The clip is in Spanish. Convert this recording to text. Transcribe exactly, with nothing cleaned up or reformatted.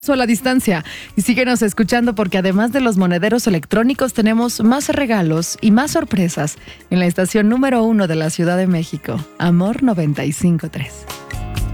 A la distancia y síguenos escuchando porque además de los monederos electrónicos tenemos más regalos y más sorpresas en la estación número uno de la Ciudad de México, Amor noventa y cinco punto tres.